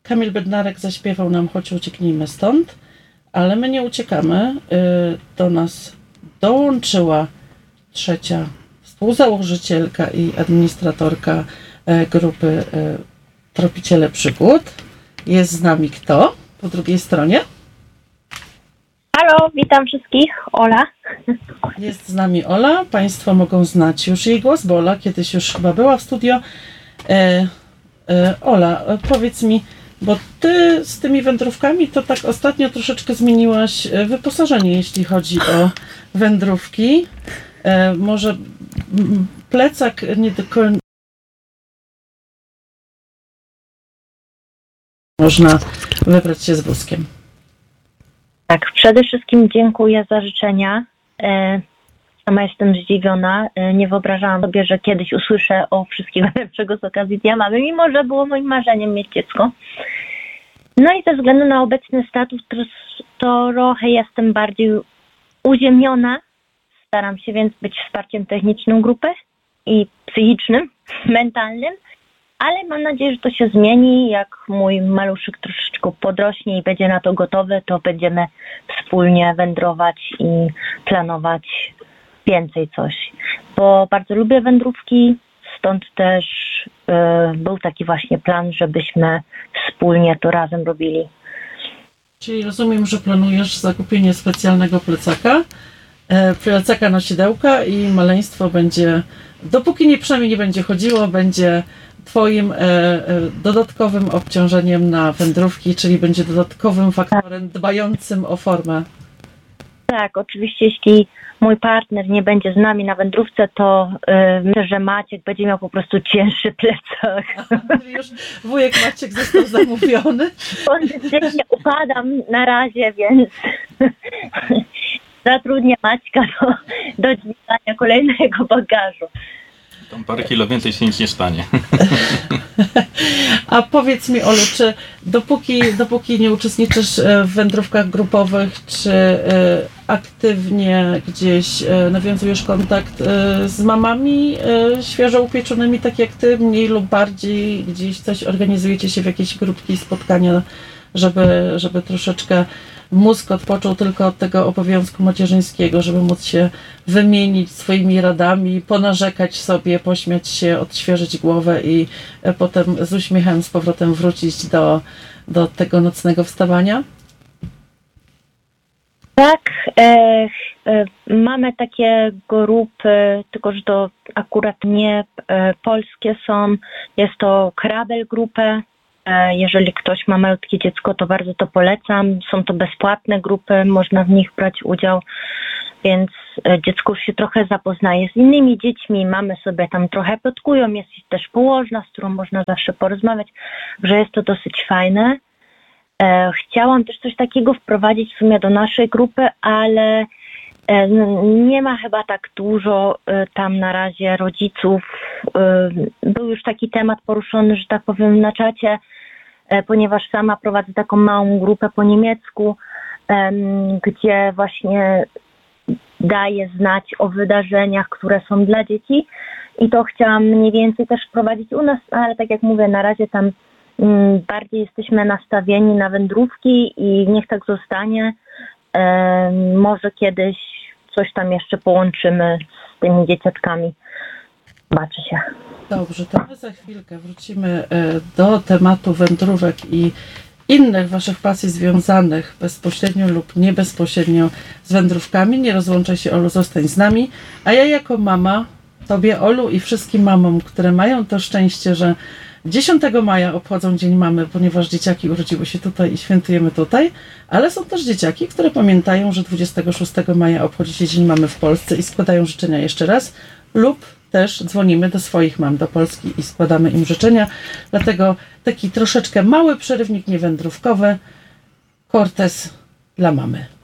Kamil Bednarek zaśpiewał nam Choć ucieknijmy stąd, ale my nie uciekamy. Do nas dołączyła trzecia współzałożycielka i administratorka grupy Tropiciele Przygód. Jest z nami kto po drugiej stronie? Halo, witam wszystkich. Ola. Jest z nami Ola. Państwo mogą znać już jej głos, bo Ola kiedyś już chyba była w studio. Ola, powiedz mi, bo ty z tymi wędrówkami to tak ostatnio troszeczkę zmieniłaś wyposażenie, jeśli chodzi o wędrówki. Może plecak nie do końca można wybrać się z wózkiem. Tak, przede wszystkim dziękuję za życzenia. Sama jestem zdziwiona. Nie wyobrażałam sobie, że kiedyś usłyszę o wszystkiego najlepszego z okazji Dnia Mamy, mimo że było moim marzeniem mieć dziecko. No i ze względu na obecny status to trochę jestem bardziej uziemiona. Staram się więc być wsparciem technicznym grupy i psychicznym, mentalnym, ale mam nadzieję, że to się zmieni. Jak mój maluszek troszeczkę podrośnie i będzie na to gotowy, to będziemy wspólnie wędrować i planować więcej coś. Bo bardzo lubię wędrówki, stąd też był taki właśnie plan, żebyśmy wspólnie to razem robili. Czyli rozumiem, że planujesz zakupienie specjalnego plecaka nosidełka i maleństwo będzie, dopóki przynajmniej nie będzie chodziło, będzie twoim dodatkowym obciążeniem na wędrówki, czyli będzie dodatkowym faktorem dbającym o formę. Tak, oczywiście jeśli mój partner nie będzie z nami na wędrówce, to myślę, że Maciek będzie miał po prostu cięższy plecak. Już wujek Maciek został zamówiony. Kondycyjnie upadam na razie, więc zatrudnię Maćka do dźwigania kolejnego bagażu. Tam parę kilo więcej się nic nie stanie. A powiedz mi, Olu, czy dopóki nie uczestniczysz w wędrówkach grupowych, czy aktywnie gdzieś nawiązujesz kontakt z mamami świeżo upieczonymi, tak jak ty, mniej lub bardziej, gdzieś coś organizujecie się w jakieś grupki, spotkania, żeby troszeczkę mózg odpoczął tylko od tego obowiązku macierzyńskiego, żeby móc się wymienić swoimi radami, ponarzekać sobie, pośmiać się, odświeżyć głowę i potem z uśmiechem z powrotem wrócić do tego nocnego wstawania? Tak, mamy takie grupy, tylko że to akurat nie polskie są. Jest to Krabbel grupę. Jeżeli ktoś ma malutkie dziecko, to bardzo to polecam. Są to bezpłatne grupy, można w nich brać udział, więc dziecko już się trochę zapoznaje z innymi dziećmi. Mamy sobie tam trochę plotkują, jest też położna, z którą można zawsze porozmawiać, że jest to dosyć fajne. Chciałam też coś takiego wprowadzić w sumie do naszej grupy, ale nie ma chyba tak dużo tam na razie rodziców. Był już taki temat poruszony, że tak powiem, na czacie, ponieważ sama prowadzę taką małą grupę po niemiecku, gdzie właśnie daję znać o wydarzeniach, które są dla dzieci i to chciałam mniej więcej też wprowadzić u nas, ale tak jak mówię, na razie tam bardziej jesteśmy nastawieni na wędrówki i niech tak zostanie. Może kiedyś coś tam jeszcze połączymy z tymi dzieciaczkami. Zobaczy się. Dobrze, to my za chwilkę wrócimy do tematu wędrówek i innych waszych pasji związanych bezpośrednio lub nie bezpośrednio z wędrówkami. Nie rozłączaj się, Olu, zostań z nami. A ja jako mama, tobie, Olu, i wszystkim mamom, które mają to szczęście, że 10 maja obchodzą Dzień Mamy, ponieważ dzieciaki urodziły się tutaj i świętujemy tutaj, ale są też dzieciaki, które pamiętają, że 26 maja obchodzi się Dzień Mamy w Polsce i składają życzenia jeszcze raz, lub też dzwonimy do swoich mam do Polski i składamy im życzenia. Dlatego taki troszeczkę mały przerywnik niewędrówkowy, Cortez dla mamy.